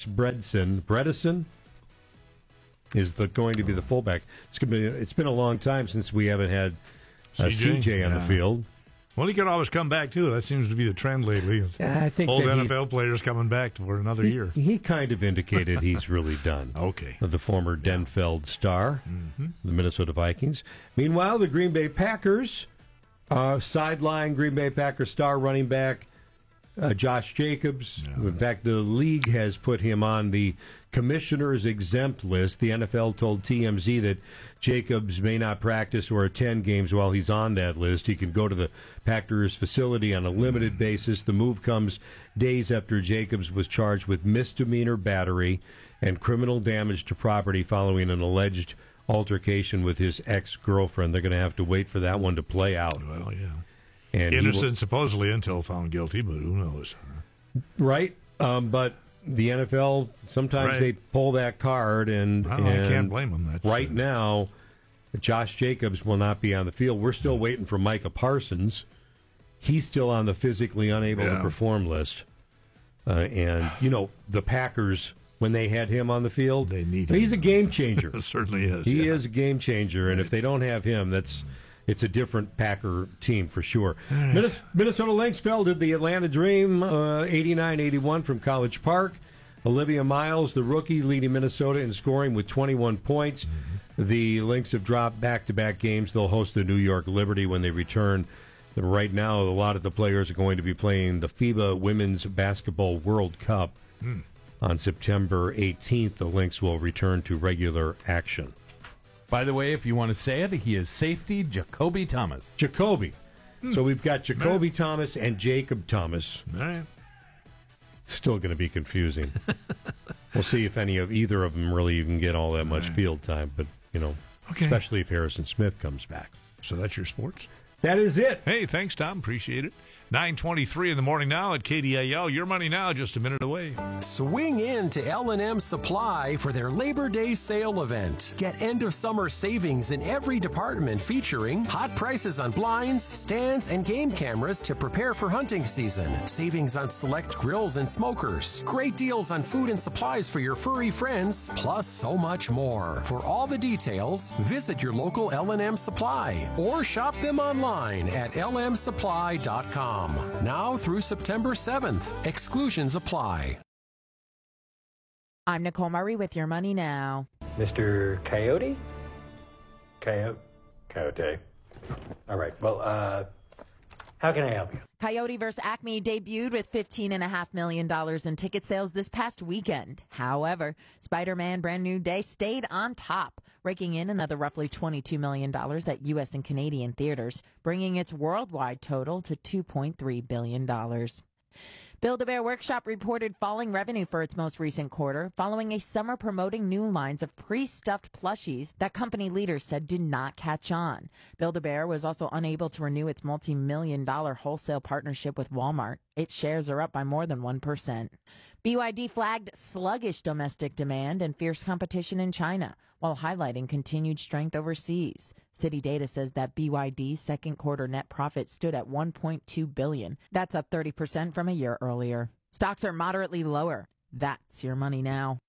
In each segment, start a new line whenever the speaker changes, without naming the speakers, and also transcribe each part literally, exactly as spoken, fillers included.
Bredson. Bredesen is the, going to be the fullback. It's, gonna be, it's been a long time since we haven't had uh, C J, C J on yeah. the field.
Well, he could always come back, too. That seems to be the trend lately.
I think
old N F L
he,
players coming back for another
he,
year.
He kind of indicated he's really done.
Okay.
The former Denfeld star,
mm-hmm.
the Minnesota Vikings. Meanwhile, the Green Bay Packers, uh, sideline Green Bay Packers star running back uh, Josh Jacobs. No. In fact, the league has put him on the commissioner's exempt list. The N F L told T M Z that Jacobs may not practice or attend games while he's on that list. He can go to the Packers facility on a limited basis. The move comes days after Jacobs was charged with misdemeanor battery and criminal damage to property following an alleged altercation with his ex-girlfriend. They're going to have to wait for that one to play out.
Well, yeah.
And
Innocent,
will,
supposedly, until found guilty, but who knows?
Right, um, but the N F L, sometimes
right.
they pull that card, and,
well,
and
I can't blame them. That's
right
true.
now, Josh Jacobs will not be on the field. We're still waiting for Micah Parsons. He's still on the physically unable
yeah.
to perform list. Uh, and, you know, the Packers, when they had him on the field,
they need
he's
him.
a game changer.
It certainly is.
He
yeah.
is a game changer, and right. if they don't have him, that's it's a different Packer team for sure. Right. Minnesota Lynx fell to the Atlanta Dream, uh, eighty-nine eighty-one from College Park. Olivia Miles, the rookie, leading Minnesota in scoring with twenty-one points. Mm-hmm. The Lynx have dropped back-to-back games. They'll host the New York Liberty when they return. Right now, a lot of the players are going to be playing the FIBA Women's Basketball World Cup. Mm. On September eighteenth, the Lynx will return to regular action.
By the way, if you want to say it, he is safety Jacoby Thomas.
Jacoby.
Hmm.
So we've got Jacoby right. Thomas and Jacob Thomas.
All right.
Still going to be confusing. We'll see if any of either of them really even get all that much right. field time, but, you know, okay. especially if Harrison Smith comes back.
So that's your sports?
That is it.
Hey, thanks, Tom. Appreciate it. nine twenty-three in the morning now at K D A L. Your money now, just a minute away.
Swing in to L and M Supply for their Labor Day sale event. Get end-of-summer savings in every department featuring hot prices on blinds, stands, and game cameras to prepare for hunting season. Savings on select grills and smokers. Great deals on food and supplies for your furry friends, plus so much more. For all the details, visit your local L and M Supply or shop them online at L M supply dot com. Now through September seventh. Exclusions apply.
I'm Nicole Murray with Your Money Now.
Mister Coyote? Coyote? Coyote. All right. Well, uh, how can I help you?
Coyote versus Acme debuted with fifteen point five million dollars in ticket sales this past weekend. However, Spider-Man Brand New Day stayed on top, raking in another roughly twenty-two million dollars at U S and Canadian theaters, bringing its worldwide total to two point three billion dollars. Build-A-Bear Workshop reported falling revenue for its most recent quarter, following a summer promoting new lines of pre-stuffed plushies that company leaders said did not catch on. Build-A-Bear was also unable to renew its multi-million dollar wholesale partnership with Walmart. Its shares are up by more than one percent. B Y D flagged sluggish domestic demand and fierce competition in China, while highlighting continued strength overseas. City data says that B Y D's second quarter net profit stood at one point two billion dollars. That's up thirty percent from a year earlier. Stocks are moderately lower. That's Your Money Now.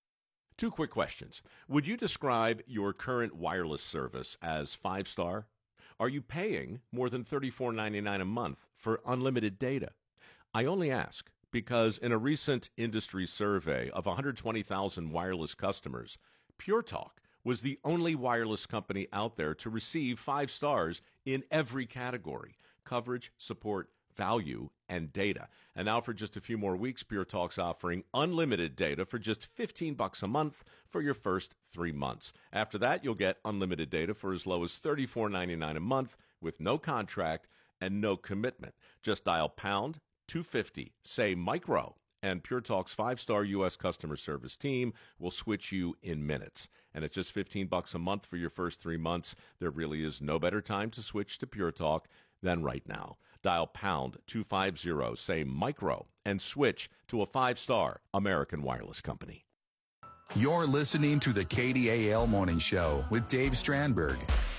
Two quick questions. Would you describe your current wireless service as five-star? Are you paying more than thirty-four ninety-nine a month for unlimited data? I only ask because in a recent industry survey of one hundred twenty thousand wireless customers, Pure Talk was the only wireless company out there to receive five stars in every category: coverage, support, value, and data. And now for just a few more weeks, Pure Talk's offering unlimited data for just fifteen bucks a month for your first three months. After that, you'll get unlimited data for as low as thirty-four ninety-nine a month with no contract and no commitment. Just dial pound two fifty, say micro, and Pure Talk's five-star U S customer service team will switch you in minutes. And at just fifteen bucks a month for your first three months, there really is no better time to switch to Pure Talk than right now. Dial pound two fifty, say micro, and switch to a five-star American wireless company.
You're listening to the K D A L Morning Show with Dave Strandberg.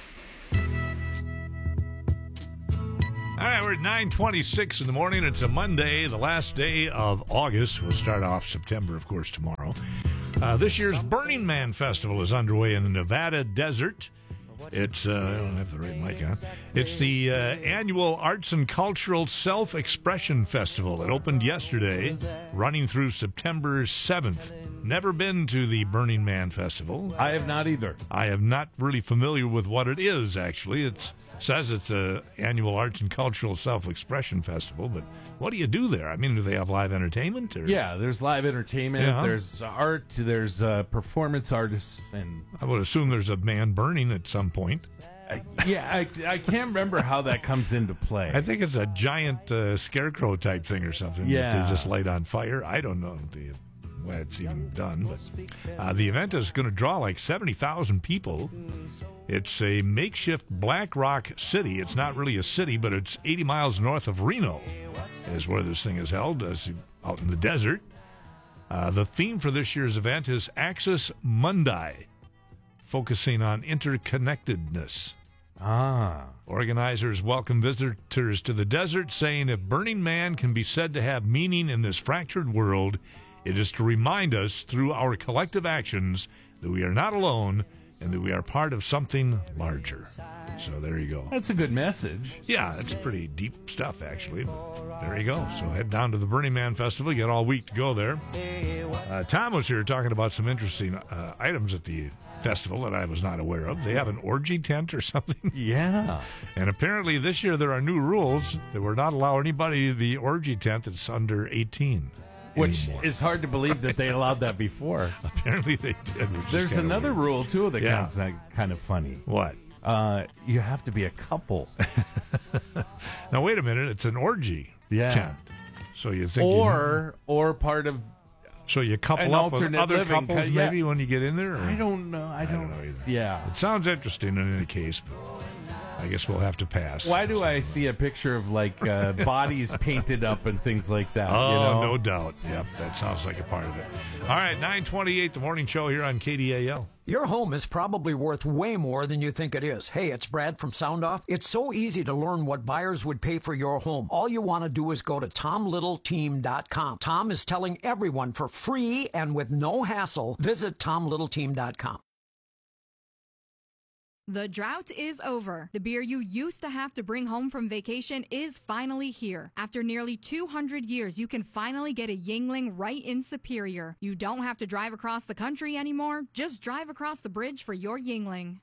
All right, we're at nine twenty-six in the morning. It's a Monday, the last day of August. We'll start off September, of course, tomorrow. tomorrow. Uh, this year's Burning Man Festival is underway in the Nevada desert. It's, uh, I don't have the right mic on. It's the uh, annual Arts and Cultural Self-Expression Festival. It opened yesterday, running through September seventh. Never been to the Burning Man Festival.
I have not either.
I am not really familiar with what it is, actually. It says it's a annual Arts and Cultural Self-Expression Festival, but what do you do there? I mean, do they have live entertainment? Or?
Yeah, there's live entertainment,
Yeah.
there's art, there's uh, performance artists, and
I would assume there's a man burning at some point.
uh, yeah, I, I can't remember how that comes into play.
I think it's a giant uh, scarecrow type thing or something that
Yeah.
they just light on fire. I don't know the way it's even done. But uh, the event is going to draw like seventy thousand people. It's a makeshift Black Rock City. It's not really a city, but it's eighty miles north of Reno is where this thing is held, as out in the desert. Uh, the theme for this year's event is Axis Mundi, focusing on interconnectedness.
ah,
Organizers welcome visitors to the desert, saying if Burning Man can be said to have meaning in this fractured world, it is to remind us through our collective actions that we are not alone and that we are part of something larger. So there you go.
that's a good message.
Yeah, it's pretty deep stuff, actually. But there you go. So head down to the Burning Man Festival. You got all week to go there. Uh, Tom was here talking about some interesting uh, items at the festival that I was not aware of. They have an orgy tent or something.
Yeah.
And apparently this year there are new rules that will not allow anybody in the orgy tent that's under eighteen.
Which
anymore.
is hard to believe that they allowed that before.
Apparently they did. which is
There's
kinda
another
weird.
rule, too, that
Yeah.
sounds kind of funny.
What?
Uh, you have to be a couple.
Now wait a minute. It's an orgy
Yeah.
tent. So you think you-
or or part of,
so you couple
an
up with
alternate
other
living,
couples
'cause- yeah.
maybe when you get in there? Or?
I don't know. I don't,
don't know either.
Yeah.
It sounds interesting in any case, but I guess we'll have to pass.
Why do I see a picture of, like, uh, bodies painted up and things like that?
Oh,
you know?
no doubt. Yep, that sounds like a part of it. All right, nine twenty-eight, the morning show here on K D A L.
Your home is probably worth way more than you think it is. Hey, it's Brad from Sound Off. It's so easy to learn what buyers would pay for your home. All you want to do is go to tom little team dot com. Tom is telling everyone for free and with no hassle, visit tom little team dot com.
The drought is over. The beer you used to have to bring home from vacation is finally here. After nearly two hundred years, you can finally get a Yuengling right in Superior. You don't have to drive across the country anymore. Just drive across the bridge for your Yuengling.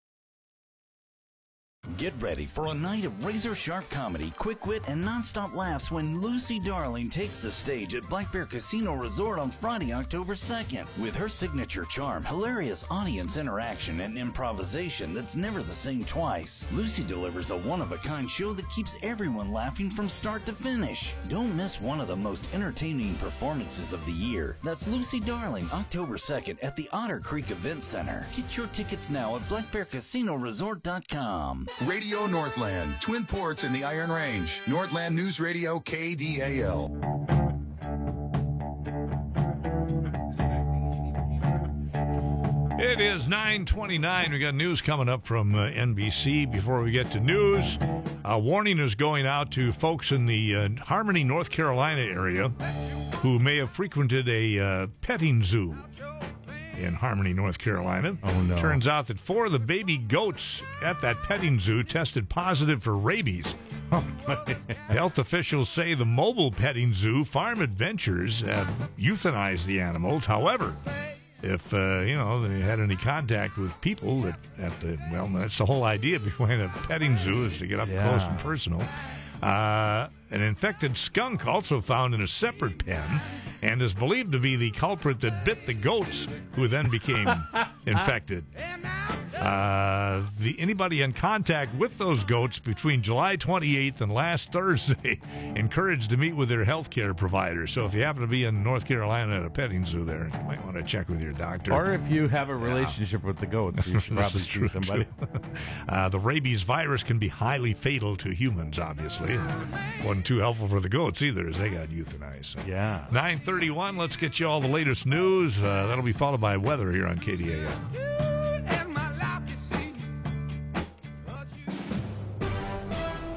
Get ready for a night of razor-sharp comedy, quick wit, and nonstop laughs when Lucy Darling takes the stage at Black Bear Casino Resort on Friday, October second. With her signature charm, hilarious audience interaction, and improvisation that's never the same twice, Lucy delivers a one-of-a-kind show that keeps everyone laughing from start to finish. Don't miss one of the most entertaining performances of the year. That's Lucy Darling, October second at the Otter Creek Event Center. Get your tickets now at black bear casino resort dot com.
Radio Northland, Twin Ports in the Iron Range. Northland News Radio, K D A L.
It is nine twenty-nine. We got news coming up from uh, N B C. Before we get to news, a warning is going out to folks in the uh, Harmony, North Carolina area who may have frequented a uh, petting zoo in Harmony, North Carolina.
Oh, no.
Turns out that four of the baby goats at that petting zoo tested positive for rabies. Health officials say the mobile petting zoo, Farm Adventures, have euthanized the animals. However, if, uh, you know, they had any contact with people at, at the, well, that's the whole idea behind a petting zoo, is to get up
Yeah.
close and personal. Uh, an infected skunk also found in a separate pen and is believed to be the culprit that bit the goats, who then became infected. Uh, the anybody in contact with those goats between July twenty-eighth and last Thursday encouraged to meet with their health care provider. So if you happen to be in North Carolina at a petting zoo there, you might want to check with your doctor.
Or if you have a relationship with the goats, you should
This
probably
is
see
true,
somebody.
too. uh, the rabies virus can be highly fatal to humans, obviously. Wasn't too helpful for the goats either, as they got euthanized. So.
Yeah.
nine thirty-one, let's get you all the latest news. Uh, that'll be followed by weather here on K D A L.
N B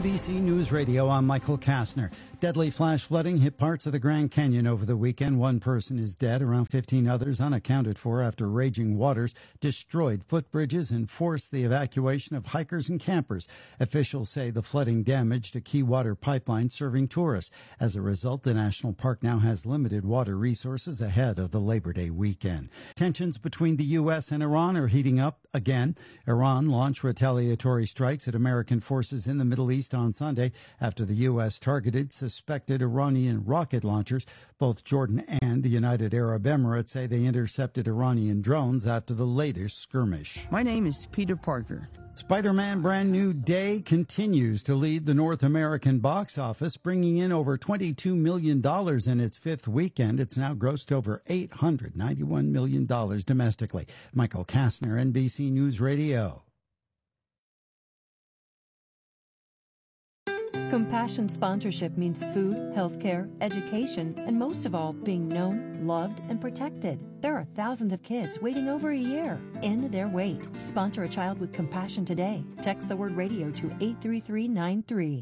B C News Radio, I'm Michael Kastner. Deadly flash flooding hit parts of the Grand Canyon over the weekend. One person is dead, around fifteen others unaccounted for after raging waters destroyed footbridges and forced the evacuation of hikers and campers. Officials say the flooding damaged a key water pipeline serving tourists. As a result, the national park now has limited water resources ahead of the Labor Day weekend. Tensions between the U S and Iran are heating up again. Iran launched retaliatory strikes at American forces in the Middle East on Sunday after the U S targeted suspected Iranian rocket launchers. Both Jordan and the United Arab Emirates say they intercepted Iranian drones after the latest skirmish.
My name is Peter Parker.
Spider-Man Brand New Day continues to lead the North American box office, bringing in over twenty-two million dollars in its fifth weekend. It's now grossed over eight hundred ninety-one million dollars domestically. Michael Kastner, N B C News Radio.
Compassion sponsorship means food, healthcare, education, and most of all, being known, loved, and protected. There are thousands of kids waiting over a year. End their wait. Sponsor a child with compassion today. Text the word radio to eight three three nine three.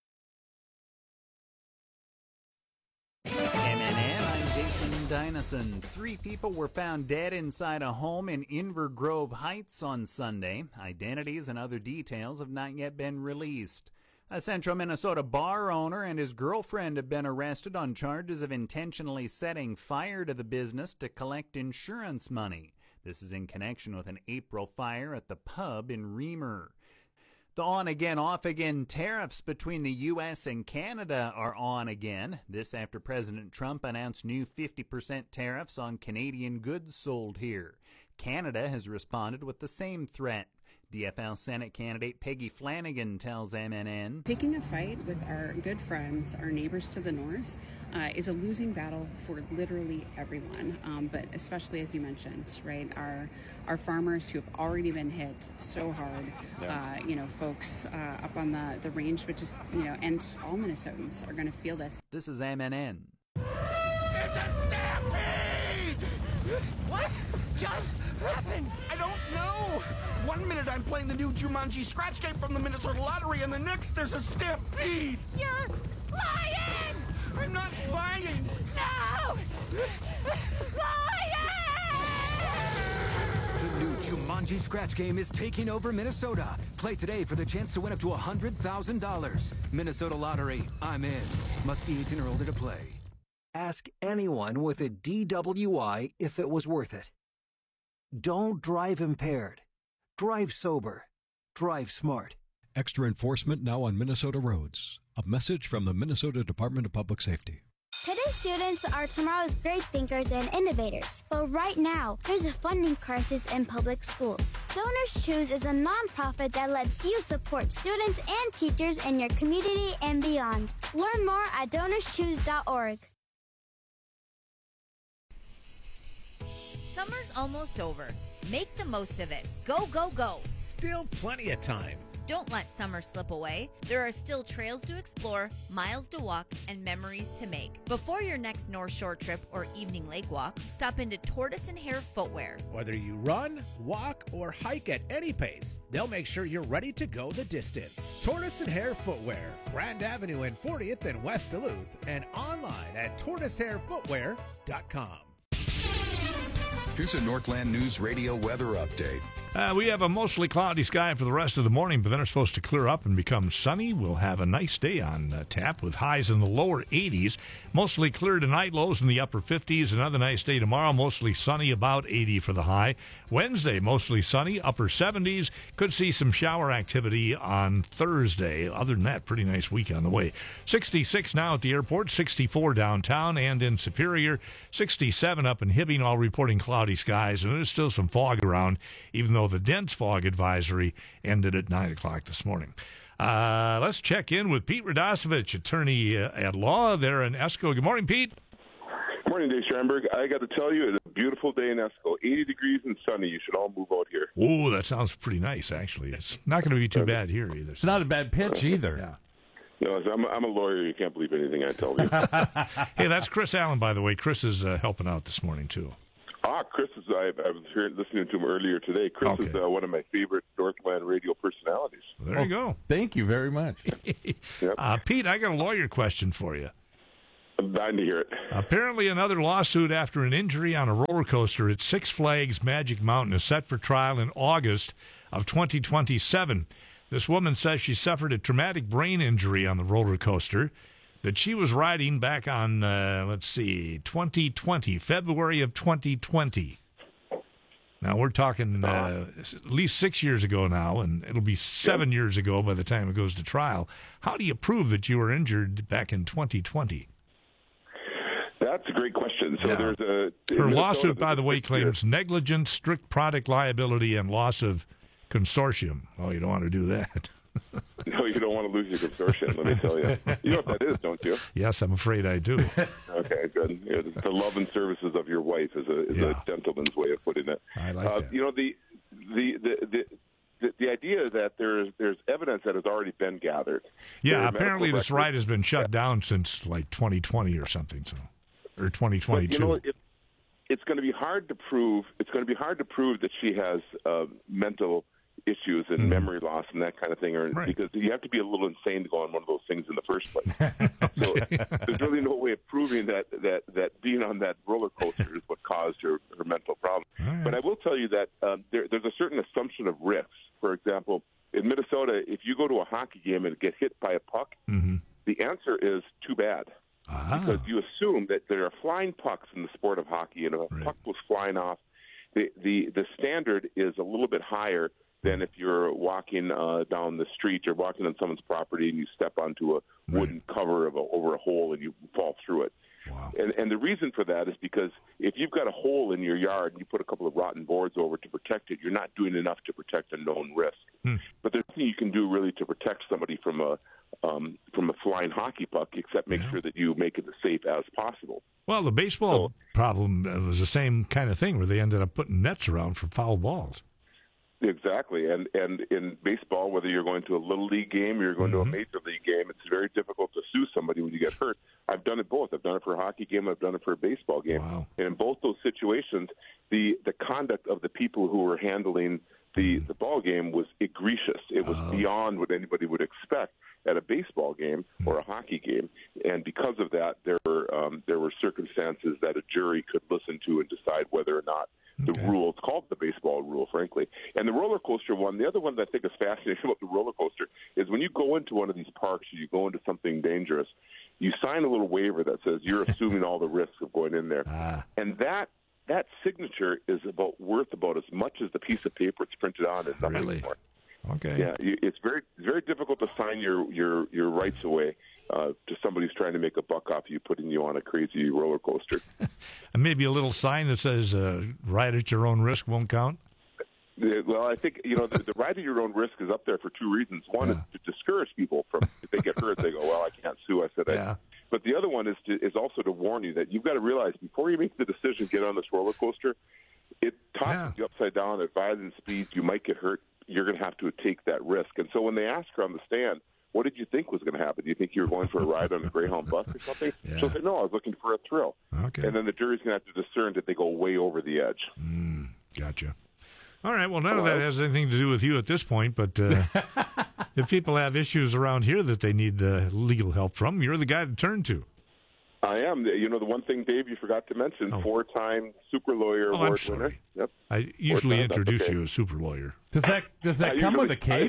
M N N, I'm Jason Dynison. Three people were found dead inside a home in Inver Grove Heights on Sunday. Identities and other details have not yet been released. A central Minnesota bar owner and his girlfriend have been arrested on charges of intentionally setting fire to the business to collect insurance money. This is in connection with an April fire at the pub in Reamer. The on-again, off-again tariffs between the U S and Canada are on again. This after President Trump announced new fifty percent tariffs on Canadian goods sold here. Canada has responded with the same threat. D F L Senate candidate Peggy Flanagan tells M N N,
picking a fight with our good friends, our neighbors to the north, uh, is a losing battle for literally everyone, um, but especially, as you mentioned, right, our our farmers who have already been hit so hard, yeah. uh, you know, folks uh, up on the, the range, which is, you know, and all Minnesotans are going to feel this.
This is M N N.
It's a stampede! What just happened? I don't know. One minute I'm playing the new Jumanji scratch game from the Minnesota Lottery, and the next there's a stampede.
You're lying!
I'm not lying.
No! Lying!
The new Jumanji scratch game is taking over Minnesota. Play today for the chance to win up to one hundred thousand dollars. Minnesota Lottery. I'm in. Must be eighteen or older to play.
Ask anyone with a D W I if it was worth it. Don't drive impaired. Drive sober. Drive smart.
Extra enforcement now on Minnesota roads. A message from the Minnesota Department of Public Safety.
Today's students are tomorrow's great thinkers and innovators. But right now, there's a funding crisis in public schools. Donors Choose is a nonprofit that lets you support students and teachers in your community and beyond. Learn more at donors choose dot org.
Summer's almost over. Make the most of it. Go, go, go.
Still plenty of time.
Don't let summer slip away. There are still trails to explore, miles to walk, and memories to make. Before your next North Shore trip or evening lake walk, stop into Tortoise and Hare Footwear.
Whether you run, walk, or hike at any pace, they'll make sure you're ready to go the distance. Tortoise and Hare Footwear, Grand Avenue and fortieth in West Duluth, and online at tortoise hare footwear dot com.
Here's a Northland News Radio weather update.
Uh, we have a mostly cloudy sky for the rest of the morning, but then it's supposed to clear up and become sunny. We'll have a nice day on uh, tap with highs in the lower eighties. Mostly clear tonight, lows in the upper fifties. Another nice day tomorrow, mostly sunny, about eighty for the high. Wednesday, mostly sunny, upper seventies. Could see some shower activity on Thursday. Other than that, pretty nice week on the way. sixty-six now at the airport, sixty-four downtown and in Superior, sixty-seven up in Hibbing, all reporting cloudy skies, and there's still some fog around, even though the dense fog advisory ended at nine o'clock this morning. Uh, let's check in with Pete Radosevich, attorney uh, at law there in Esko. Good morning, Pete.
Good morning, Dave Sternberg. I got to tell you, it's a beautiful day in Esko. eighty degrees and sunny. You should all move out here.
Oh, that sounds pretty nice, actually. It's not going to be too bad here either.
It's not a bad pitch either.
Yeah.
No, I'm, I'm a lawyer. You can't believe anything I tell you.
Hey, that's Chris Allen, by the way. Chris is uh, helping out this morning, too.
Ah, Chris is. I, I was here listening to him earlier today. Chris
Okay.
is uh, one of my favorite Northland radio personalities.
There you go.
Thank you very much.
Yep.
Uh, Pete, I got a lawyer question for you.
I'm dying to hear it.
Apparently, another lawsuit after an injury on a roller coaster at Six Flags Magic Mountain is set for trial in August of twenty twenty-seven. This woman says she suffered a traumatic brain injury on the roller coaster that she was riding back on, uh, let's see, twenty twenty, February of twenty twenty. Now, we're talking uh, at least six years ago now, and it'll be seven yep. years ago by the time it goes to trial. How do you prove that you were injured back in twenty twenty?
That's a great question. So
yeah.
there's a
her lawsuit, by the way, claims negligence, strict product liability, and loss of consortium. Oh, you don't want to do that.
No, you don't want to lose your consortium, let me tell you. You know what that is, don't you?
Yes, I'm afraid I do.
Okay, good. Yeah, the love and services of your wife is a, is
yeah.
a gentleman's way of putting it.
I like
uh,
that.
You know, the the the. the The, the idea is that there's there's evidence that has already been gathered.
Yeah, apparently this
records.
ride has been shut yeah. down since like twenty twenty or something, so or twenty twenty-two.
But, you know, it, it's going to be hard to prove. It's going to be hard to prove that she has uh, mental issues and mm-hmm. memory loss and that kind of thing, or
right.
because you have to be a little insane to go on one of those things in the first place. So there's really no way of proving that that that being on that roller coaster is what caused her, her mental problem.
Right.
But I will tell you that um, there, there's a certain assumption of risks. For example, in Minnesota, if you go to a hockey game and get hit by a puck,
mm-hmm.
the answer is too bad.
Ah.
Because you assume that there are flying pucks in the sport of hockey, and if a
right.
puck was flying off, the, the, the standard is a little bit higher than if you're walking uh, down the street, you're walking on someone's property, and you step onto a wooden right. cover of a, over a hole and you fall through it.
Wow.
And, and the reason for that is because if you've got a hole in your yard and you put a couple of rotten boards over to protect it, you're not doing enough to protect a known risk.
Hmm.
But there's nothing you can do really to protect somebody from a um, from a flying hockey puck except make
yeah.
sure that you make it as safe as possible.
Well, the baseball
so,
problem was the same kind of thing where they ended up putting nets around for foul balls.
Exactly, and and in baseball, whether you're going to a little league game or you're going
mm-hmm.
to a major league game, it's very difficult to sue somebody when you get hurt. I've done it both. I've done it for a hockey game. I've done it for a baseball game.
Wow.
And in both those situations, the the conduct of the people who were handling the the ball game was egregious. It was
oh.
beyond what anybody would expect at a baseball game
mm-hmm.
or a hockey game. And because of that, there were um, there were circumstances that a jury could listen to and decide whether or not the
okay.
rule. It's called the baseball rule, frankly. And the roller coaster one, the other one that I think is fascinating about the roller coaster is when you go into one of these parks or you go into something dangerous, you sign a little waiver that says you're assuming all the risks of going in there.
Ah.
And that that signature is about worth about as much as the piece of paper it's printed on. It's nothing
Really?
more.
Okay.
Yeah, you, it's very very difficult to sign your your, your rights away uh, to somebody who's trying to make a buck off you, putting you on a crazy roller coaster.
And maybe a little sign that says uh, ride at your own risk won't count?
Yeah, well, I think, you know, the, the ride at your own risk is up there for two reasons. One
yeah.
is to discourage people from, if they get hurt, they go, well, I can't sue. I said,
yeah.
I. But the other one is to, is also to warn you that you've got to realize before you make the decision to get on this roller coaster, it tosses
Yeah.
you upside down at violent speeds. You might get hurt. You're going to have to take that risk. And so when they ask her on the stand, what did you think was going to happen? Do you think you were going for a ride on a Greyhound bus or something?
Yeah.
She'll say, no, I was looking for a thrill.
Okay.
And then the jury's going to have to discern that they go way over the edge.
Mm, gotcha. All right. Well, none of
Well,
that has anything to do with you at this point, but uh, if people have issues around here that they need uh, legal help from, you're the guy to turn to.
I am. You know, the one thing, Dave, you forgot to mention,
Oh.
four-time super lawyer
Oh, I'm
award
sorry.
winner. Yep.
I usually
Four-time, that's
introduce
okay.
you as super lawyer.
Does that does that
I
come with a
usually-
cape?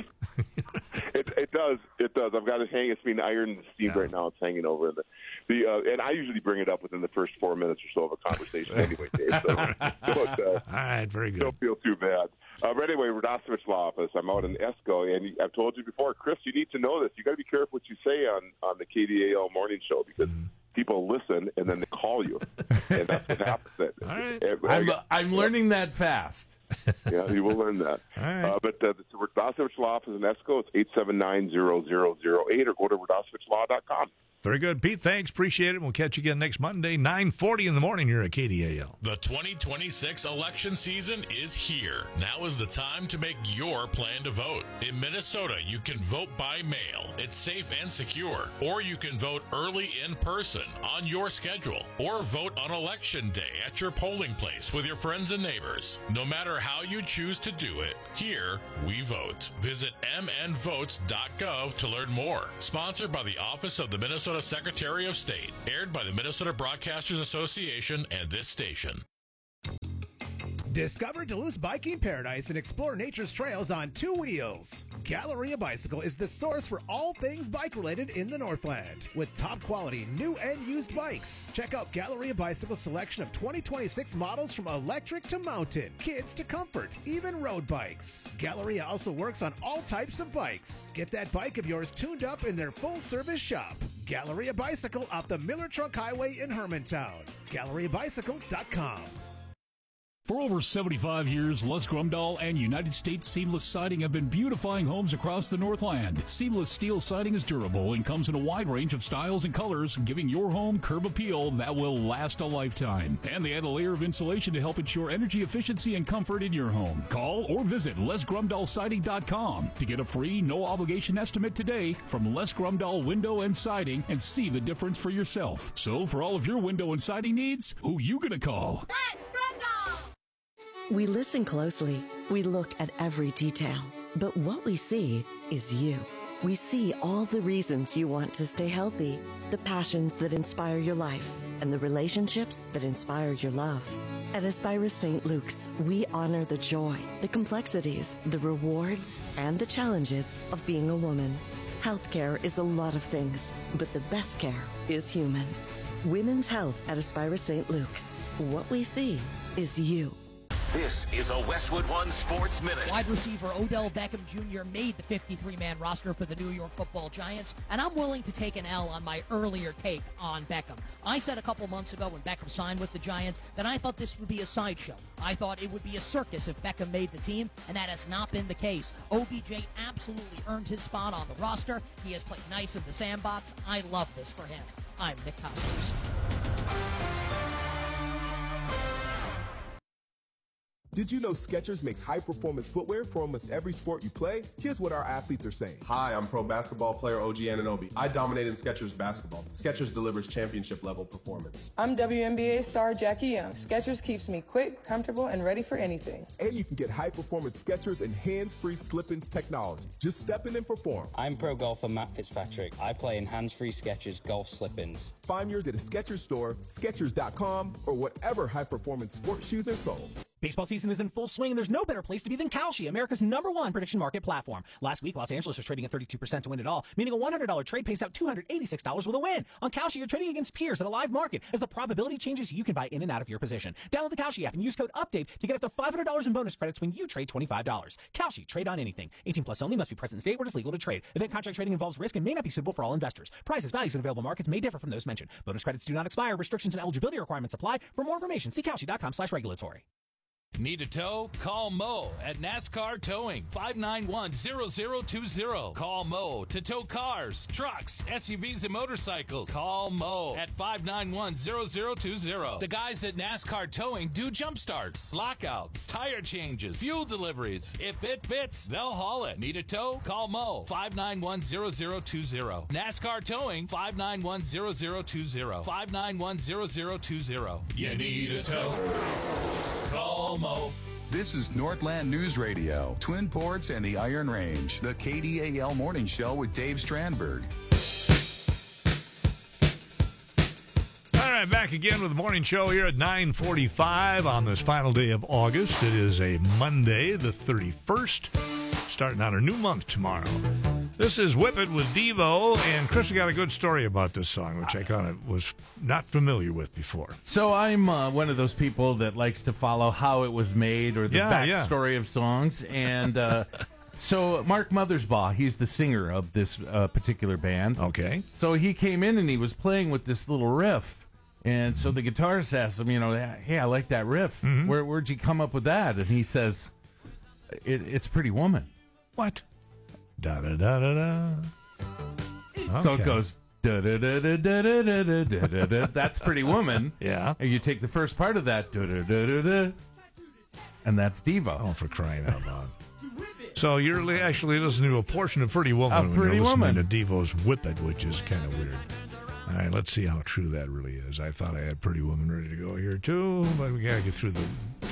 It, it does. It does. I've got it hanging. It's being ironed and steamed
Yeah.
right now. It's hanging over. The, the uh, and I usually bring it up within the first four minutes or so of a conversation anyway, Dave. So don't, uh,
All right. Very good.
don't feel too bad. Uh, but anyway, Radosevich Law Office. I'm out in Esco, and I've told you before, Chris, you need to know this. You got to be careful what you say on, on the K D A L morning show because
Mm-hmm.
people listen and then they call you, and that's what happens.
All right.
And-
I'm I'm learning that fast.
Yeah, you will learn that.
All right.
Uh, but uh, the Radosevich Law Office in Esco, it's eight seven nine, zero zero zero eight, or go to radosevich law dot com.
Very good, Pete. Thanks. Appreciate it. We'll catch you again next Monday, nine forty in the morning here at K D A L.
The twenty twenty-six election season is here. Now is the time to make your plan to vote. In Minnesota, you can vote by mail. It's safe and secure. Or you can vote early in person on your schedule. Or vote on election day at your polling place with your friends and neighbors. No matter how you choose to do it, here we vote. Visit m n votes dot gov to learn more. Sponsored by the Office of the Minnesota Secretary of State. Aired by the Minnesota Broadcasters Association and this station.
Discover Duluth's biking paradise and explore nature's trails on two wheels. Galleria Bicycle is the source for all things bike-related in the Northland. With top-quality new and used bikes. Check out Galleria Bicycle's selection of twenty twenty-six models from electric to mountain, kids to comfort, even road bikes. Galleria also works on all types of bikes. Get that bike of yours tuned up in their full-service shop. Galleria Bicycle off the Miller Truck Highway in Hermantown. Galleria Bicycle dot com.
For over seventy-five years, Les Grumdahl and United States Seamless Siding have been beautifying homes across the Northland. Seamless steel siding is durable and comes in a wide range of styles and colors, giving your home curb appeal that will last a lifetime. And they add a layer of insulation to help ensure energy efficiency and comfort in your home. Call or visit les grumdahl siding dot com to get a free, no-obligation estimate today from Les Grumdahl Window and Siding and see the difference for yourself. So for all of your window and siding needs, who you gonna call?
Les Grumdahl!
We listen closely. We look at every detail. But what we see is you. We see all the reasons you want to stay healthy, the passions that inspire your life, and the relationships that inspire your love. At Aspira Saint Luke's, we honor the joy, the complexities, the rewards, and the challenges of being a woman. Healthcare is a lot of things, but the best care is human. Women's health at Aspira Saint Luke's. What we see is you.
This is a Westwood One Sports Minute.
Wide receiver Odell Beckham Junior made the fifty-three man roster for the New York Football Giants, and I'm willing to take an L on my earlier take on Beckham. I said a couple months ago when Beckham signed with the Giants that I thought this would be a sideshow. I thought it would be a circus if Beckham made the team, and that has not been the case. O B J absolutely earned his spot on the roster. He has played nice in the sandbox. I love this for him. I'm Nick Costos.
Did you know Skechers makes high-performance footwear for almost every sport you play? Here's what our athletes are saying.
Hi, I'm pro basketball player O G Anunoby. I dominate in Skechers basketball. Skechers delivers championship-level performance.
I'm W N B A star Jackie Young. Skechers keeps me quick, comfortable, and ready for anything.
And you can get high-performance Skechers and hands-free slip-ins technology. Just step in and perform.
I'm pro golfer Matt Fitzpatrick. I play in hands-free Skechers golf slip-ins.
Find yours at a Skechers store, Skechers dot com, or whatever high-performance sports shoes are sold.
Baseball season is in full swing, and there's no better place to be than Kalshi, America's number one prediction market platform. Last week, Los Angeles was trading at thirty-two percent to win it all, meaning a one hundred dollars trade pays out two hundred eighty-six dollars with a win. On Kalshi, you're trading against peers at a live market. As the probability changes, you can buy in and out of your position. Download the Kalshi app and use code UPDATE to get up to five hundred dollars in bonus credits when you trade twenty-five dollars. Kalshi, trade on anything. eighteen plus only, must be present in state where it is legal to trade. Event contract trading involves risk and may not be suitable for all investors. Prices, values, and available markets may differ from those mentioned. Bonus credits do not expire. Restrictions and eligibility requirements apply. For more information, see Kalshi dot com slash regulatory.
Need a tow? Call Mo at NASCAR Towing, five nine one, zero zero two zero. Call Mo to tow cars, trucks, S U Vs, and motorcycles. Call Mo at five nine one, zero zero two zero. The guys at NASCAR Towing do jump starts, lockouts, tire changes, fuel deliveries. If it fits, they'll haul it. Need a tow? Call Mo, five nine one, zero zero two zero. NASCAR Towing, five nine one, zero zero two zero. five nine one, zero zero two zero.
You need a tow? Call Mo.
This is Northland News Radio, Twin Ports and the Iron Range, the K D A L Morning Show with Dave Strandberg.
All right, back again with the morning show here at nine forty-five on this final day of August. It is a Monday, the thirty-first, starting out a new month tomorrow. This is Whip It with Devo, and Chris got a good story about this song, which I kind of was not familiar with before.
So I'm uh, one of those people that likes to follow how it was made or the
Yeah, yeah.
backstory of songs, and uh, so Mark Mothersbaugh, he's the singer of this uh, particular band.
Okay.
So he came in and he was playing with this little riff, and so the guitarist asked him, you know, hey, I like that riff.
Mm-hmm.
Where, where'd you come up with that? And he says, it, it's Pretty Woman.
What? Da da da da da.
So
Okay.
it goes Da, da, da, da, da, da, da, da, da, da. That's Pretty Woman.
Yeah.
And you take the first part of that, da, da, da, da, da, and that's Devo.
Oh, for crying out loud. So you're li- actually listening to a portion of Pretty Woman
A
when
Pretty
you're listening
Woman.
to Devo's Whip It, which is kind of weird. All right, let's see how true that really is. I thought I had Pretty Woman ready to go here, too, but we got to get through the...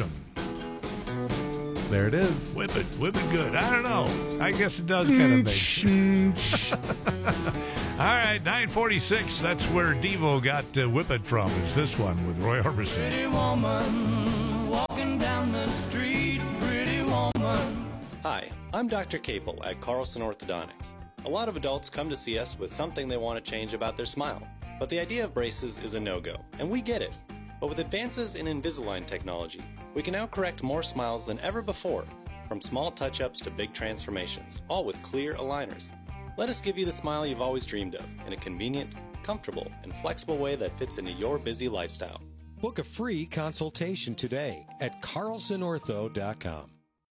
There it is.
Whip it, whip it good. I don't know. I guess it does kind of make... All right, nine forty-six, that's where Devo got uh, Whip It from, is this one with Roy Orbison.
Pretty woman, walking down the street, pretty woman.
Hi, I'm Doctor Capel at Carlson Orthodontics. A lot of adults come to see us with something they want to change about their smile, but the idea of braces is a no-go, and we get it. But with advances in Invisalign technology, we can now correct more smiles than ever before, from small touch-ups to big transformations, all with clear aligners. Let us give you the smile you've always dreamed of in a convenient, comfortable, and flexible way that fits into your busy lifestyle.
Book a free consultation today at carlson ortho dot com.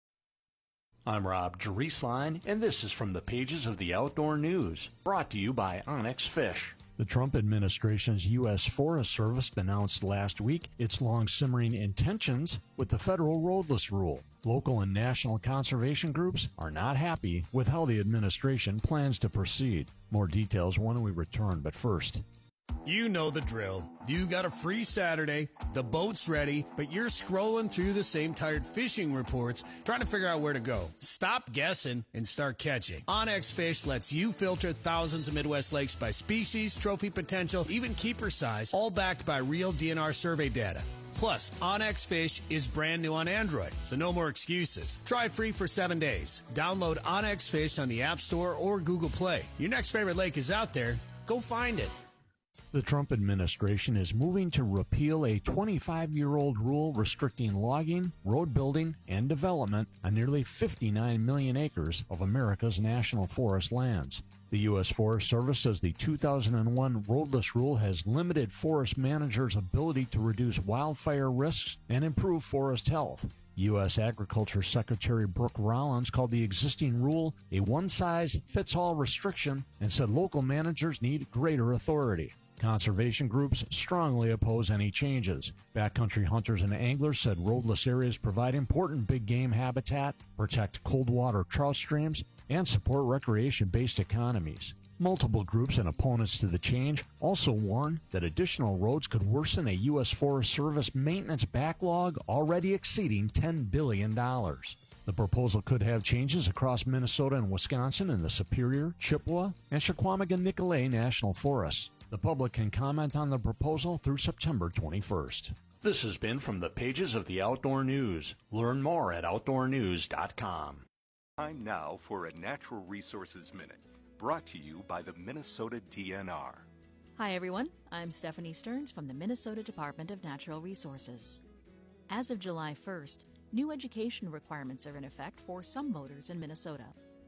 I'm Rob Drieslein, and this is from the pages of the Outdoor News, brought to you by Onyx Fish.
The Trump administration's U S Forest Service announced last week its long-simmering intentions with the federal roadless rule. Local and national conservation groups are not happy with how the administration plans to proceed. More details when we return, but first...
You know the drill. You got a free Saturday, the boat's ready, but you're scrolling through the same tired fishing reports trying to figure out where to go. Stop guessing and start catching. Onyx Fish lets you filter thousands of Midwest lakes by species, trophy potential, even keeper size, all backed by real D N R survey data. Plus, Onyx Fish is brand new on Android, so no more excuses. Try it free for seven days. Download Onyx Fish on the App Store or Google Play. Your next favorite lake is out there. Go find it.
The Trump administration is moving to repeal a twenty-five-year-old rule restricting logging, road building, and development on nearly fifty-nine million acres of America's national forest lands. The U S Forest Service says the two thousand one roadless rule has limited forest managers' ability to reduce wildfire risks and improve forest health. U S Agriculture Secretary Brooke Rollins called the existing rule a one-size-fits-all restriction and said local managers need greater authority. Conservation groups strongly oppose any changes. Backcountry hunters and anglers said roadless areas provide important big game habitat, protect cold water trout streams, and support recreation-based economies. Multiple groups and opponents to the change also warn that additional roads could worsen a U S Forest Service maintenance backlog already exceeding ten billion dollars. The proposal could have changes across Minnesota and Wisconsin in the Superior, Chippewa, and Chequamegon-Nicolet National Forests. The public can comment on the proposal through September twenty-first.
This has been from the pages of the Outdoor News. Learn more at outdoor news dot com.
Time now for a Natural Resources Minute, brought to you by the Minnesota D N R.
Hi everyone, I'm Stephanie Stearns from the Minnesota Department of Natural Resources. As of July first, new education requirements are in effect for some motors in Minnesota.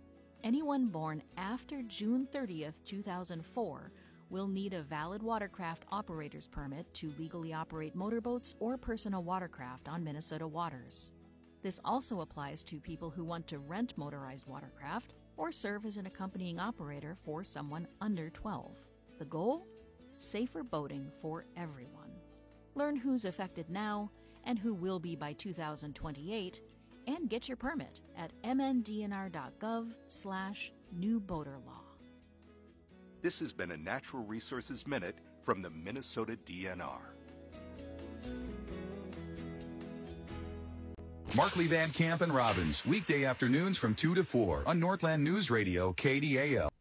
Anyone born after June thirtieth, two thousand four will need a valid watercraft operator's permit to legally operate motorboats or personal watercraft on Minnesota waters. This also applies to people who want to rent motorized watercraft or serve as an accompanying operator for someone under twelve. The goal? Safer boating for everyone. Learn who's affected now and who will be by two thousand twenty-eight, and get your permit at m n d n r dot gov slash new boater law.
This has been a Natural Resources Minute from the Minnesota D N R.
Markley, Van Camp, and Robbins, weekday afternoons from two to four on Northland News Radio, K D A L.